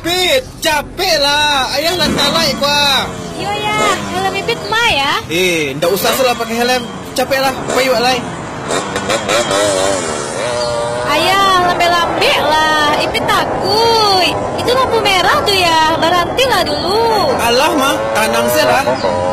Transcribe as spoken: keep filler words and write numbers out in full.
Ipit, capek lah. Ayah lah talai gua. Iya ya, helm Ipit mah ya. Eh, ndak usah salah pakai helm. Capek lah, payu alai. Ayah, lambe-lambe lah. Ipit takut. Itu lampu merah tuh ya. Berhenti lah dulu. Alah mah, tanang sih lah.